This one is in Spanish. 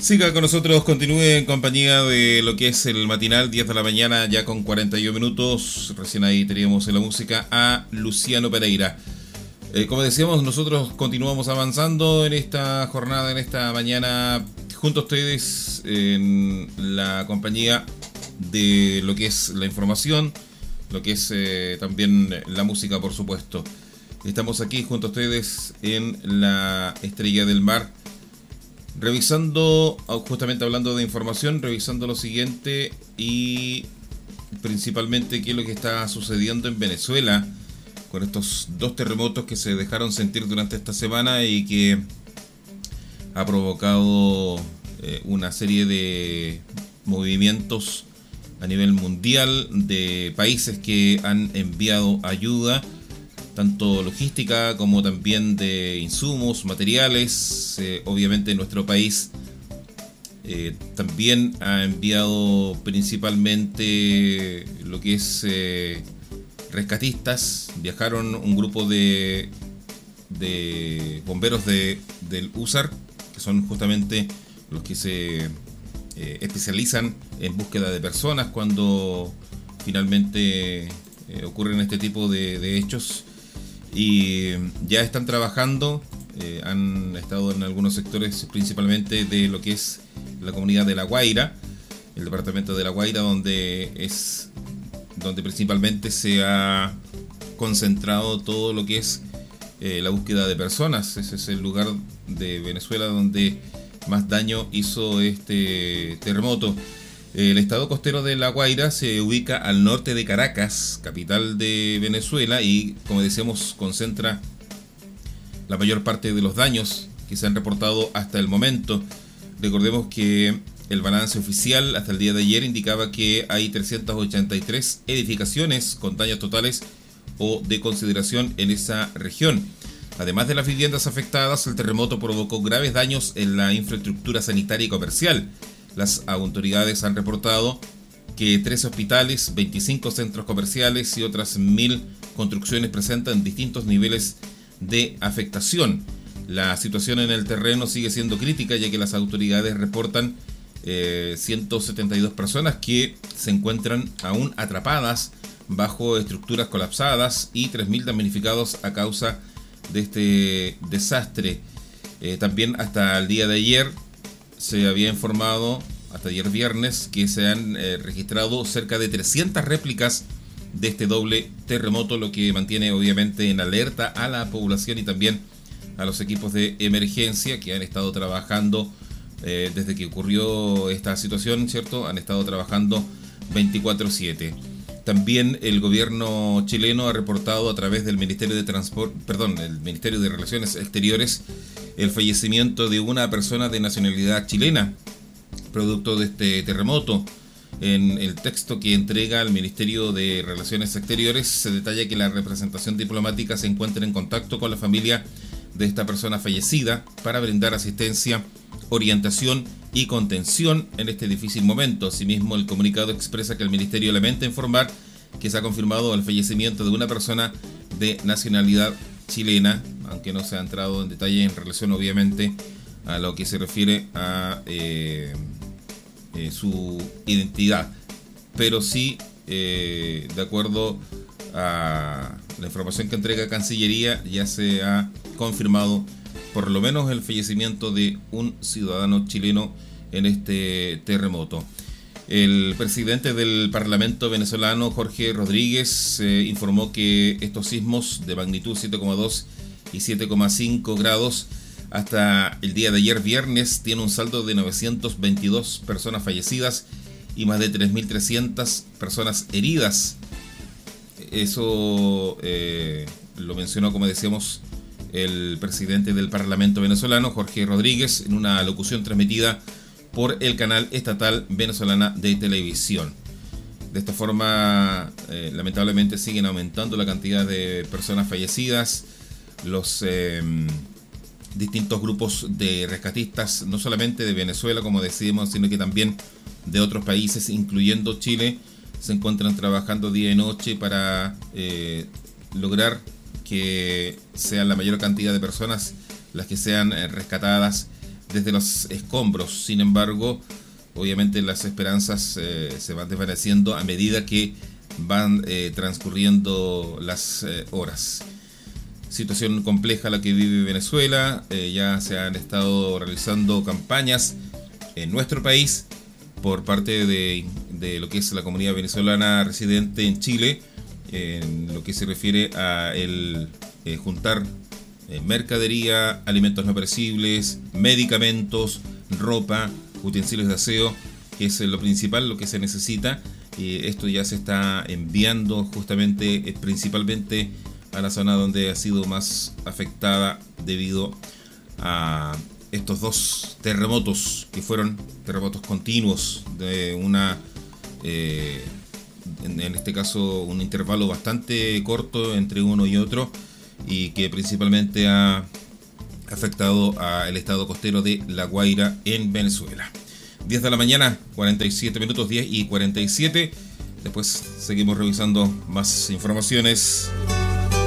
Siga con nosotros, continúe en compañía de lo que es el matinal, 10 de la mañana, ya con 41 minutos. Recién ahí teníamos en la música a Luciano Pereira. Como decíamos, nosotros continuamos avanzando en esta jornada, en esta mañana, junto a ustedes en la compañía de lo que es la información, lo que es también la música, por supuesto. Estamos aquí junto a ustedes en la Estrella del Mar, revisando, justamente hablando de información, revisando lo siguiente y principalmente qué es lo que está sucediendo en Venezuela con estos dos terremotos que se dejaron sentir durante esta semana y que ha provocado una serie de movimientos a nivel mundial de países que han enviado ayuda, tanto logística como también de insumos, materiales. Obviamente nuestro país también ha enviado principalmente lo que es rescatistas. Viajaron un grupo de bomberos del USAR, que son justamente los que se especializan en búsqueda de personas cuando finalmente ocurren este tipo de hechos. Y ya están trabajando, han estado en algunos sectores, principalmente de lo que es la comunidad de La Guaira, el departamento de La Guaira, donde principalmente se ha concentrado todo lo que es la búsqueda de personas. Ese es el lugar de Venezuela donde más daño hizo este terremoto. El estado costero de La Guaira se ubica al norte de Caracas, capital de Venezuela, y como decíamos, concentra la mayor parte de los daños que se han reportado hasta el momento. Recordemos que el balance oficial hasta el día de ayer indicaba que hay 383 edificaciones con daños totales o de consideración en esa región. Además de las viviendas afectadas, el terremoto provocó graves daños en la infraestructura sanitaria y comercial. Las autoridades han reportado que 13 hospitales, 25 centros comerciales y otras 1000 construcciones presentan distintos niveles de afectación. La situación en el terreno sigue siendo crítica, ya que las autoridades reportan 172 personas que se encuentran aún atrapadas bajo estructuras colapsadas y 3.000 damnificados a causa de este desastre. También hasta el día de ayer se había informado, hasta ayer viernes, que se han registrado cerca de 300 réplicas de este doble terremoto, lo que mantiene obviamente en alerta a la población y también a los equipos de emergencia que han estado trabajando desde que ocurrió esta situación, ¿cierto? Han estado trabajando 24/7. También el gobierno chileno ha reportado a través del Ministerio el Ministerio de Relaciones Exteriores, el fallecimiento de una persona de nacionalidad chilena, producto de este terremoto. En el texto que entrega el Ministerio de Relaciones Exteriores se detalla que la representación diplomática se encuentra en contacto con la familia de esta persona fallecida para brindar asistencia, orientación y contención en este difícil momento. Asimismo, el comunicado expresa que el Ministerio lamenta informar que se ha confirmado el fallecimiento de una persona de nacionalidad chilena, aunque no se ha entrado en detalle en relación obviamente a lo que se refiere a su identidad, pero sí, de acuerdo a la información que entrega Cancillería, ya se ha confirmado por lo menos el fallecimiento de un ciudadano chileno en este terremoto. El presidente del Parlamento venezolano, Jorge Rodríguez, informó que estos sismos de magnitud 7,2 y 7,5 grados hasta el día de ayer viernes tiene un saldo de 922 personas fallecidas y más de 3.300 personas heridas. Eso lo mencionó, como decíamos, el presidente del Parlamento venezolano, Jorge Rodríguez, en una locución transmitida por el canal estatal venezolana de televisión. De esta forma, lamentablemente siguen aumentando la cantidad de personas fallecidas. Los distintos grupos de rescatistas, no solamente de Venezuela, como decíamos, sino que también de otros países, incluyendo Chile, se encuentran trabajando día y noche para lograr que sean la mayor cantidad de personas las que sean rescatadas desde los escombros. Sin embargo, obviamente las esperanzas se van desvaneciendo a medida que van transcurriendo las horas. Situación compleja la que vive Venezuela. Ya se han estado realizando campañas en nuestro país por parte de lo que es la comunidad venezolana residente en Chile, en lo que se refiere a el juntar mercadería, alimentos no perecibles, medicamentos, ropa, utensilios de aseo, que es lo principal, lo que se necesita. Esto ya se está enviando justamente, principalmente a la zona donde ha sido más afectada debido a estos dos terremotos, que fueron terremotos continuos de una, en este caso, un intervalo bastante corto entre uno y otro, y que principalmente ha afectado al estado costero de La Guaira en Venezuela. 10 de la mañana, 47 minutos, 10 y 47. Después seguimos revisando más informaciones.